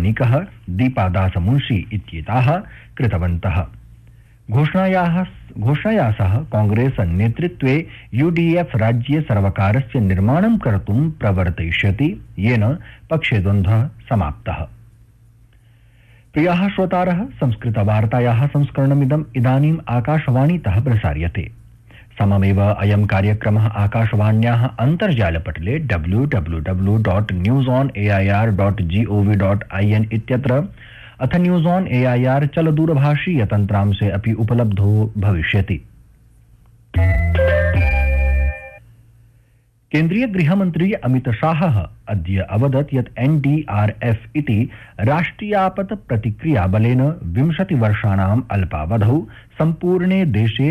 वैज्ञानिकः दीपादासमुंशी इत्येताः कृतवन्तः। घोषणाया सह कांग्रेस नेतृत्वे यूडीएफ राज्ये सर्वकारस्य निर्माणं कर्तुं प्रवर्तयिष्यति, येन पक्षे द्वन्द्वः समाप्तः। प्रियाः श्रोतारः, संस्कृतवार्तायाः संस्करणमिदम् इदानीम् आकाशवाणीतः प्रसार्यते। सममेव अयं कार्यक्रमः आकाशवाण्याः अन्तर्जालपटले www.newsonair.gov.in इत्यत्र अथ न्यूज़ ऑन एआईआर चलदूरभाषीय तन्त्रांशे अपि उपलब्धो भविष्यति। केन्द्रीय गृहमन्त्री अमित शाहः अद्य अवदत् यत् एनडीआरएफ इति राष्ट्रियापत् प्रतिक्रिया बलेन 20 वर्षाणाम् अल्पावधौ सम्पूर्णे देशे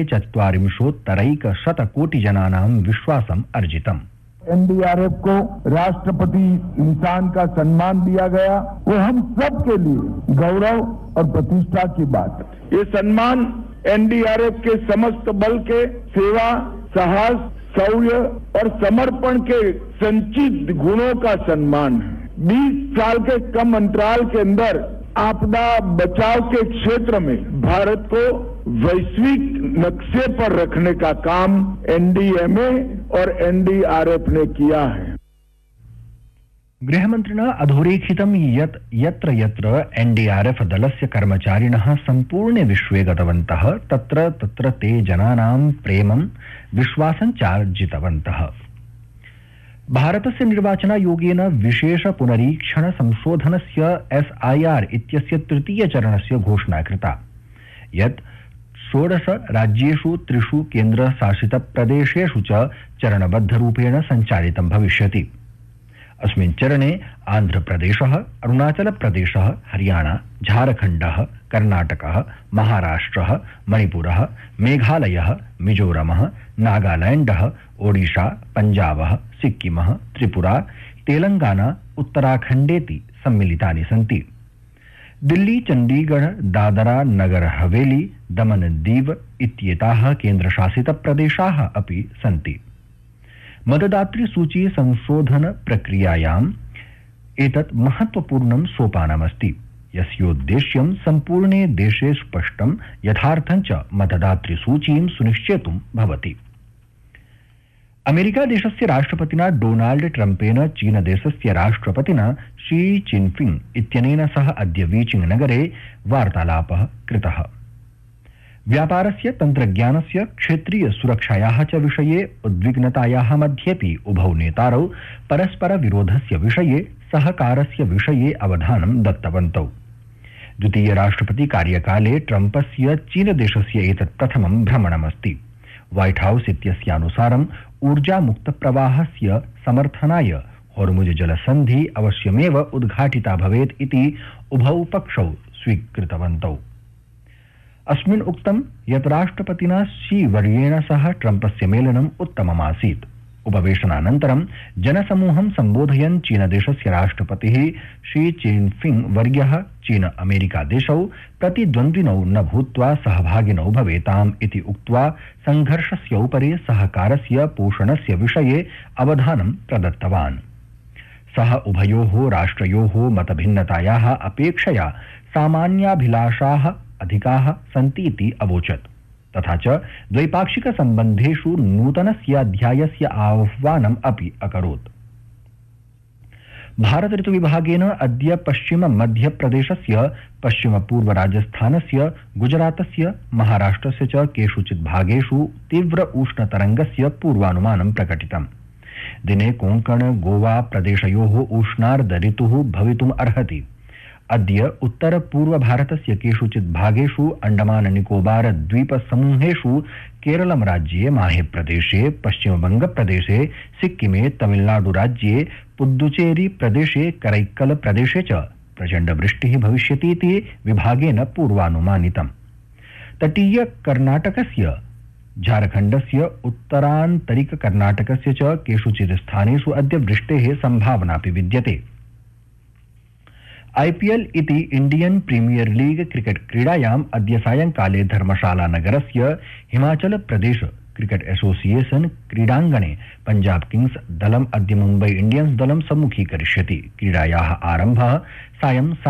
40,100 कोटि जनानां विश्वासम् अर्जितम्। एनडीआरएफ को राष्ट्रपति इंसान का सम्मान दिया गया, वो हम सब के लिए गौरव और प्रतिष्ठा की बात है। ये सम्मान एनडीआरएफ के समस्त बल के सेवा, साहस, शौर्य और समर्पण के संचित गुणों का सम्मान है। 20 साल के कम अंतराल के अंदर आपदा बचाव के क्षेत्र में भारत को वैश्विक नक्शे पर रखने का काम एनडीएमए और एनडीआरएफ ने किया है। गृहमन्त्रिणा अधोरेखितं यत् यत्र यत्र एनडीआरएफ दलस्य कर्मचारिणः सम्पूर्णे विश्वे गतवन्तः तत्र तत्र ते जनानां प्रेमं विश्वासं चार्जितवन्तः। भारतस्य निर्वाचनायोगेन विशेष पुनरीक्षण संशोधनस्य एसआईआर इत्यस्य तृतीय चरणस्य घोषणा कृता, यत् 16 राज्येषु 3 केन्द्रशासितप्रदेशेषु च चरणबद्धरूपेण सञ्चालितं भविष्यति। अस्मिन् चरणे आन्ध्रप्रदेशः, अरुणाचलप्रदेशः, हरियाणा, झारखण्डः, कर्णाटकः, महाराष्ट्रः, मणिपुरः, मेघालयः, मिजोरमः, नागालैण्डः, ओडिशा, पञ्जाबः, सिक्किमः, त्रिपुरा, तेलंगाना, उत्तराखण्डेति सम्मिलितानि सन्ति। दिल्ली, चण्डीगढ़, दादरा नगर हवेली, दमन दीव इत्येताः केन्द्रशासितप्रदेशाः अपि सन्ति। मतदातृ सूची संशोधन प्रक्रियायाम् एतत् महत्वपूर्णं सोपानमस्ति, यस्योद्देश्यं सम्पूर्णे देशे स्पष्टं यथार्थं च मतदातृ सूचीं सुनिश्चेतुं भवति। अमेरिका देशस्य राष्ट्रपतिना डोनाल्ड ट्रम्पेन चीन देशस्य राष्ट्रपतिना शी चिनफिंग इत्यनेन सह अद्य बीजिंग नगरे वार्तालापः कृतः। व्यापारस्य, तन्त्रज्ञानस्य, क्षेत्रीय सुरक्षायाः च विषये उद्विग्नतायाः मध्येपि उभौ नेतारौ परस्पर विरोधस्य विषये, सहकारस्य विषये अवधानं दत्तवन्तौ। द्वितीय राष्ट्रपति कार्यकाले ट्रम्पस्य चीनदेशस्य एतत् प्रथमं भ्रमणमस्ति। व्हाइट हाउस इत्यस्यानुसारम् ऊर्जामुक्तप्रवाहस्य समर्थनाय होर्मुज जलसन्धि अवश्यमेव उद्घाटिता भवेत् इति उभौ पक्षौ स्वीकृतवन्तौ। अस्मिन् उक्तं यत् राष्ट्रपतिना शी वर्येण सह ट्रम्पस्य मेलनम् उत्तममासीत्। उपवेशनानन्तरं जनसमूहं सम्बोधयन् चीनदेशस्य राष्ट्रपतिः शी चिनफिंग वर्यः चीन अमेरिका देशौ प्रतिद्वन्द्विनौ न भूत्वा सहभागिनौ भवेताम् इति उक्त्वा संघर्षस्य उपरि सहकारस्य पोषणस्य विषये अवधानं प्रदत्तवान्। सः उभयोः राष्ट्रयोः मतभिन्नतायाः अपेक्षया सामान्याभिलाषाः अधिकाः सन्ति इति अवोचत्, तथा च द्वैपाक्षिक सम्बन्धेषु नूतनस्य अध्यायस्य आह्वानम् अपि अकरोत्। भारत ऋतुविभागेन अद्य पश्चिम मध्यप्रदेशस्य, पश्चिम पूर्व राजस्थानस्य, गुजरातस्य, महाराष्ट्रस्य च केषुचित् भागेषु तीव्र उष्णतरङ्गस्य पूर्वानुमानं प्रकटितम्। दिने कोङ्कण गोवा प्रदेशयोः उष्णार्ध ऋतुः भवितुम् अर्हति। अद्य उत्तर पूर्व भारतस्य केषुचित् भागेषु, अंडमान निकोबार द्वीप समूहेषु, केरलम राज्ये, माहे प्रदेशे, पश्चिम बंग प्रदेशे, सिक्किमे, तमिलनाडु राज्ये, पुद्दुचेरी प्रदेशे, करैक्कल प्रदेशे च प्रचंड वृष्टिः भविष्यतीति विभागेन पूर्वानुमानितम्। तटीय कर्णाटकस्य, झारखण्डस्य, उत्तरान्तरिक कर्णाटकस्य च केषुचित् स्थानेषु अद्य वृष्टेः संभावनापि विद्यते। आईपीएल इति इंडियन प्रीमियर लीग क्रिकेट क्रीडायाम् अद्य सायंकाले धर्मशाला नगरस्य हिमाचल प्रदेश क्रिकेट एसोसिएशन क्रीडाङ्गणे पंजाब किंग्स दलम् अद्य मुम्बई इंडियंस दलं सम्मुखीकरिष्यति। क्रीडायाः आरम्भः सायं